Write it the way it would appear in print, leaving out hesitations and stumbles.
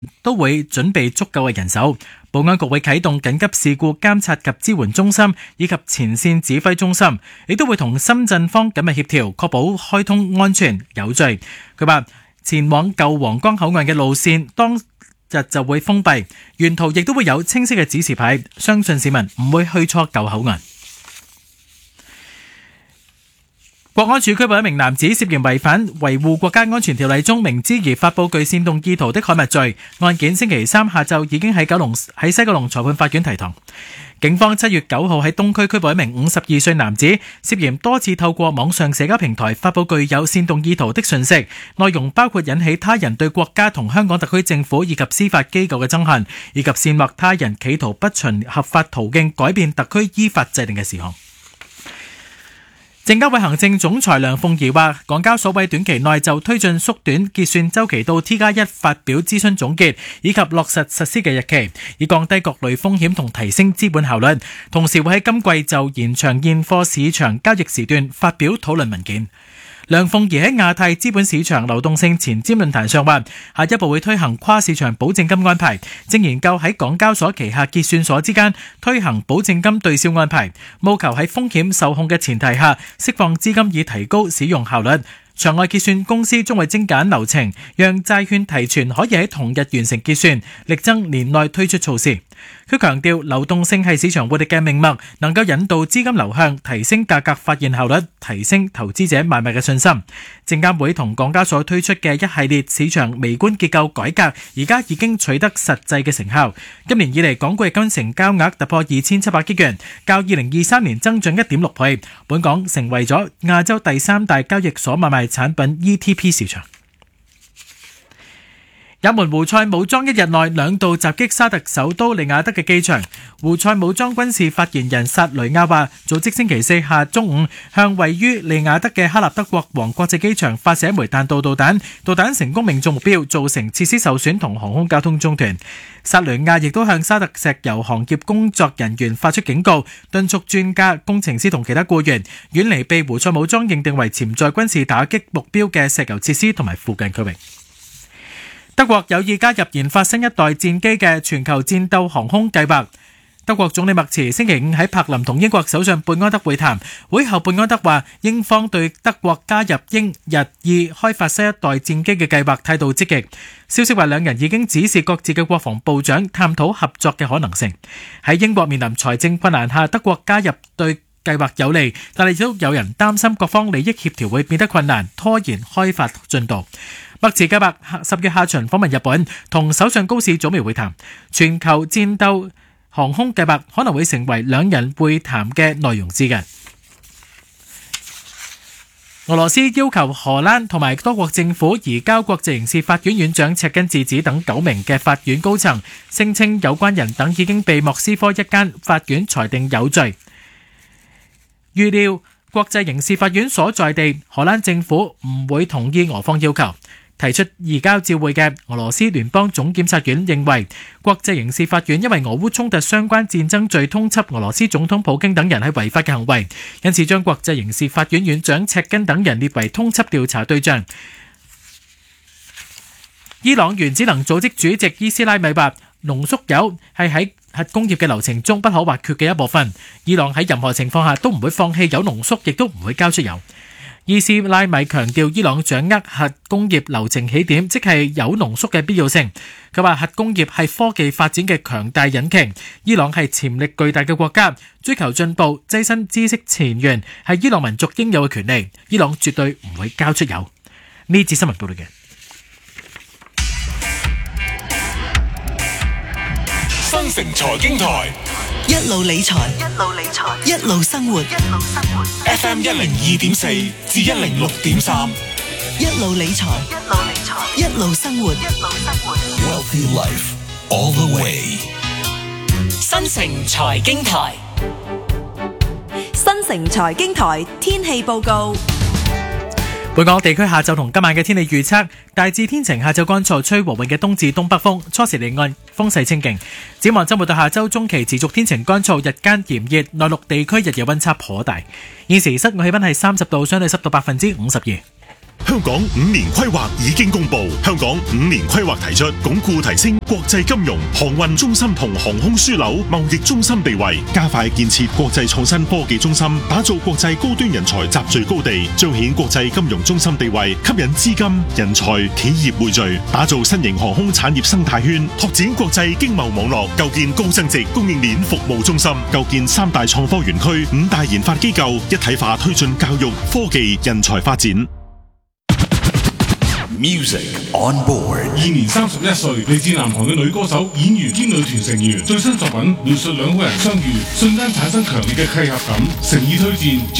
都會準備足夠嘅人手。保安局會啟動緊急事故監察及支援中心以及前線指揮中心，亦都會同深圳方緊密協調，確保開通安全有序。佢話前往舊皇崗口岸嘅路線當日就會封閉，沿途亦都會有清晰嘅指示牌，相信市民唔會去錯舊口岸。國安處拘捕一名男子，涉嫌違反維護國家安全條例中明知而發布具煽動意圖的刊物罪。案件星期三下晝已經喺西九龍裁判法院提堂。警方7月9號喺東區拘捕一名52歲男子，涉嫌多次透過網上社交平台發布具有煽動意圖的訊息，內容包括引起他人對國家同香港特區政府以及司法機構嘅憎恨，以及煽惑他人企圖不循合法途徑改變特區依法制定嘅事項。證監會行政總裁梁鳳儀話，港交所會短期內就推進縮短結算週期到 T+1 發表諮詢總結，以及落實實施嘅日期，以降低各類風險同提升資本效率。同時會喺今季就延長現貨市場交易時段發表討論文件。梁鳳儀喺亞太資本市場流動性前瞻論壇上話，下一步會推行跨市場保證金安排，正研究喺港交所旗下結算所之間推行保證金對銷安排，務求喺風險受控嘅前提下釋放資金以提高使用效率。場外結算公司將會精簡流程，讓債券提存可以喺同日完成結算，力爭年內推出措施。佢強調流動性係市場活力嘅命脈，能夠引導資金流向，提升價格發現效率，提升投資者買賣嘅信心。證監會同港交所推出嘅一系列市場微觀結構改革，而家已經取得實際嘅成效。今年以嚟，港股日均成交額突破2700億元，較2023年增長 1.6 倍。本港成為咗亞洲第3大交易所買賣產品 ETP 市場。也門胡塞武裝一日內2度襲擊沙特首都利雅得嘅機場。胡塞武裝軍事發言人薩雷亞話，組織星期四下中午向位於利雅得嘅哈納德國王國際機場發射一枚彈道導彈，導彈成功命中目標，造成設施受損同航空交通中斷。薩雷亞亦都向沙特石油行業工作人員發出警告，敦促專家、工程師同其他僱員遠離被胡塞武裝認定為潛在軍事打擊目標嘅石油設施同埋附近區域。德國有意加入研發新一代戰機嘅全球戰鬥航空計劃。德國總理默茨星期五喺柏林同英國首相貝安德會談，會後貝安德話，英方對德國加入英日意開發新一代戰機嘅計劃態度積極。消息話，兩人已經指示各自嘅國防部長探討合作嘅可能性。喺英國面臨財政困難下，德國加入對計劃有利，但係亦都有人擔心各方利益協調會變得困難，拖延開發進度。默茨計劃10月下旬訪問日本，同首相高市早苗會談。全球戰鬥航空計劃可能會成為兩人會談嘅內容之一。俄羅斯要求荷蘭同埋多國政府移交國際刑事法院院長赤根智子等9名嘅法院高層，聲稱有關人等已經被莫斯科一間法院裁定有罪。預料國際刑事法院所在地荷蘭政府唔會同意俄方要求。提出移交召回嘅俄羅斯聯邦總檢察院認為，國際刑事法院因為俄烏衝突相關戰爭罪通緝俄羅斯總統普京等人係違法嘅行為，因此將國際刑事法院院長赤根等人列為通緝調查對象。伊朗原子能組織主席伊斯拉米話，濃縮鈾係喺核工業嘅流程中不可或缺嘅一部分，伊朗喺任何情況下都唔會放棄鈾濃縮，亦都唔會交出鈾。伊斯拉米強調伊朗掌握核工業流程起點，即係鈾濃縮嘅必要性。佢話核工業係科技發展嘅強大引擎，伊朗係潛力巨大嘅國家，追求進步、躋身知識前沿係伊朗民族應有嘅權利。伊朗絕對唔會交出鈾。呢節新聞報道嘅。 新城財經台， 一路理財，一路生活。 FM 102.4至106.3， 一路理財，一路生活。 Wealthy Life all the way。 新城財經台， 新城財經台天氣報告。 本港地區下晝同今晚嘅天氣預測，大致天晴，下晝乾燥，吹和緩嘅東至東北風，初時離岸風勢清勁。展望周末到下周中期持續天晴乾燥，日間炎熱，內陸地區日夜溫差頗大。現時室外氣溫係30度，相對濕度52%。 香港5年規劃已經公布，香港5年規劃提出鞏固提升國際金融、航運中心同航空樞紐貿易中心地位，加快建設國際創新科技中心，打造國際高端人才集聚高地，彰顯國際金融中心地位，吸引資金、人才、企業匯聚，打造新型航空產業生態圈，拓展國際經貿網絡，構建高增值供應鏈服務中心，構建3大創科園區、5大研發機構，一體化推進教育、科技、人才發展。 Music on board。 現年31歲，嚟自南韓嘅女歌手、演員兼女團成員，最新作品描述兩個人相遇，瞬間產生強烈嘅契合感，誠意推薦。